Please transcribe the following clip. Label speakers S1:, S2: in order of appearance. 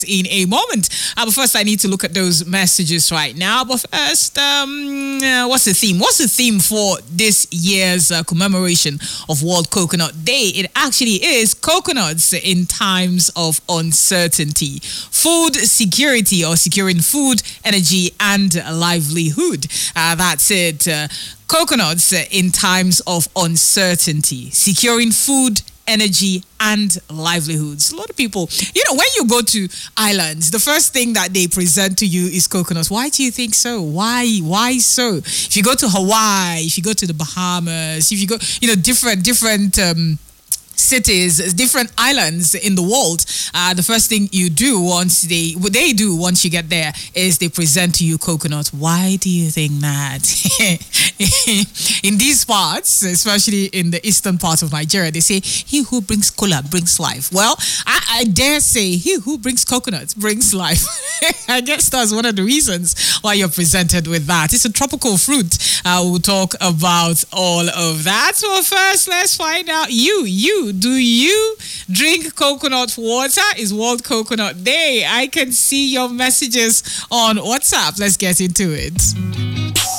S1: in a moment. But first, I need to look at those messages right now. But first, what's the theme? What's the theme for this year's commemoration of World Coconut Day? It actually is coconuts in times of uncertainty. Food security, or securing food, energy, and livelihood. That's it. Coconuts in times of uncertainty. Securing food, energy, and livelihoods. A lot of people, when you go to islands, the first thing that they present to you is coconuts. Why do you think so? Why so? If you go to Hawaii, if you go to the Bahamas, if you go, different cities, different islands in the world, the first thing you do once you get there is they present to you coconut. Why do you think that? In these parts, especially in the eastern part of Nigeria, they say, he who brings cola brings life. Well, I dare say, he who brings coconut brings life. I guess that's one of the reasons why you're presented with that. It's a tropical fruit. We'll talk about all of that. Well, first, let's find out do you drink coconut water? It's World Coconut Day. I can see your messages on WhatsApp. Let's get into it.